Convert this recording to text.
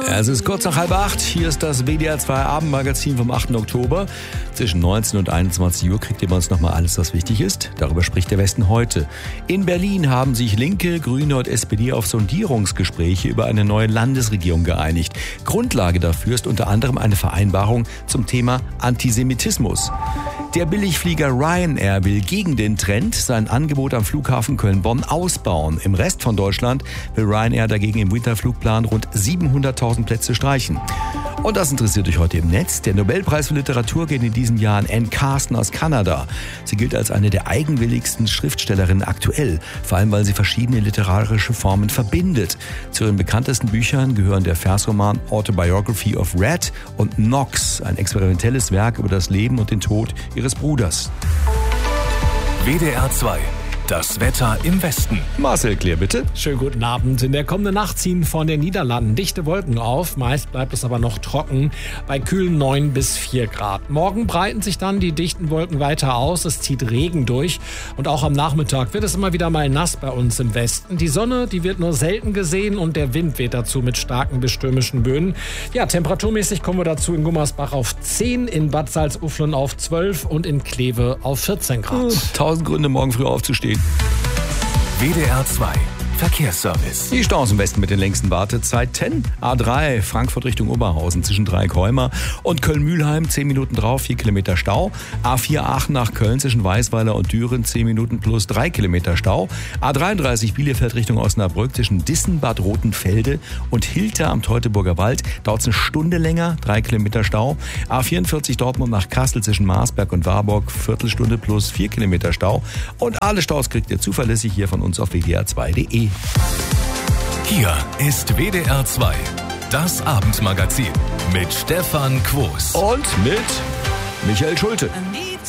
Es ist kurz nach 7:30. Hier ist das WDR 2 Abendmagazin vom 8. Oktober. Zwischen 19 und 21 Uhr kriegt ihr bei uns nochmal alles, was wichtig ist. Darüber spricht der Westen heute. In Berlin haben sich Linke, Grüne und SPD auf Sondierungsgespräche über eine neue Landesregierung geeinigt. Grundlage dafür ist unter anderem eine Vereinbarung zum Thema Antisemitismus. Der Billigflieger Ryanair will gegen den Trend sein Angebot am Flughafen Köln-Bonn ausbauen. Im Rest von Deutschland will Ryanair dagegen im Winterflugplan rund 700.000 Plätze streichen. Und das interessiert euch heute im Netz. Der Nobelpreis für Literatur geht in diesem Jahr an Anne Carson aus Kanada. Sie gilt als eine der eigenwilligsten Schriftstellerinnen aktuell, vor allem weil sie verschiedene literarische Formen verbindet. Zu ihren bekanntesten Büchern gehören der Versroman Autobiography of Red und Knox, ein experimentelles Werk über das Leben und den Tod ihres Bruders. WDR 2. Das Wetter im Westen. Marcel, klär bitte. Schönen guten Abend. In der kommenden Nacht ziehen von den Niederlanden dichte Wolken auf. Meist bleibt es aber noch trocken bei kühlen 9 bis 4 Grad. Morgen breiten sich dann die dichten Wolken weiter aus. Es zieht Regen durch. Und auch am Nachmittag wird es immer wieder mal nass bei uns im Westen. Die Sonne, die wird nur selten gesehen und der Wind weht dazu mit starken bis stürmischen Böen. Ja, temperaturmäßig kommen wir dazu in Gummersbach auf 10, in Bad Salzuflen auf 12 und in Kleve auf 14 Grad. 1000 Gründe, morgen früh aufzustehen. WDR 2. Verkehrsservice. Die Staus im Westen mit den längsten Wartezeiten. A3 Frankfurt Richtung Oberhausen zwischen Dreieck-Heuma und Köln-Mühlheim 10 Minuten drauf, 4 Kilometer Stau. A4 Aachen nach Köln zwischen Weißweiler und Düren 10 Minuten plus 3 Kilometer Stau. A33 Bielefeld Richtung Osnabrück zwischen Dissenbad Rotenfelde und Hilter am Teutoburger Wald dauert es eine Stunde länger, 3 Kilometer Stau. A44 Dortmund nach Kassel zwischen Marsberg und Warburg, Viertelstunde plus 4 Kilometer Stau. Und alle Staus kriegt ihr zuverlässig hier von uns auf wdr2.de. Hier ist WDR 2, das Abendmagazin mit Stefan Quos und mit Michael Schulte.